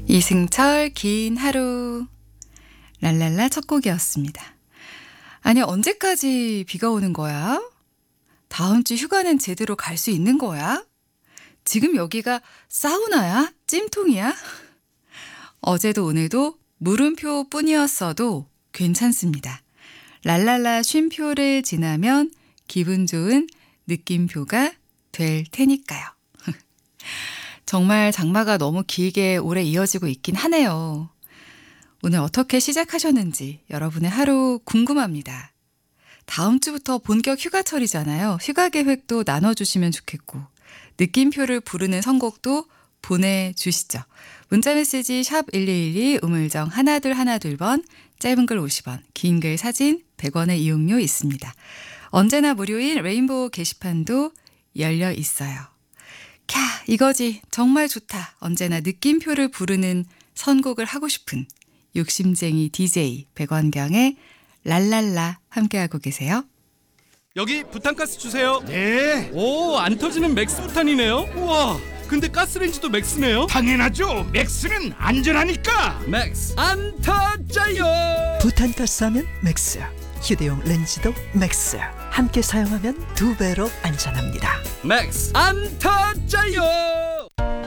이승철 긴 하루. 랄랄라 첫 곡이었습니다. 아니, 언제까지 비가 오는 거야? 다음 주 휴가는 제대로 갈 수 있는 거야? 지금 여기가 사우나야? 찜통이야? 어제도 오늘도 물음표 뿐이었어도 괜찮습니다. 랄랄라 쉼표를 지나면 기분 좋은 느낌표가 될 테니까요. 정말 장마가 너무 길게 오래 이어지고 있긴 하네요. 오늘 어떻게 시작하셨는지 여러분의 하루 궁금합니다. 다음 주부터 본격 휴가철이잖아요. 휴가 계획도 나눠주시면 좋겠고 느낌표를 부르는 선곡도 보내주시죠. 문자메시지 샵 1212 우물정 1212번, 짧은 글 50원, 긴 글 사진 100원의 이용료 있습니다. 언제나 무료인 레인보우 게시판도 열려 있어요. 캬, 이거지. 정말 좋다. 언제나 느낌표를 부르는 선곡을 하고 싶은 욕심쟁이 DJ 백원경의 랄랄라 함께하고 계세요. 여기 부탄가스 주세요. 네, 오, 안 터지는 맥스 부탄이네요. 우와, 근데 가스레인지도 맥스네요. 당연하죠. 맥스는 안전하니까. 맥스 안 터져요. 부탄가스 하면 맥스, 휴대용 렌즈도 맥스. 함께 사용하면 2배로 안전합니다. 맥스 안 터져요.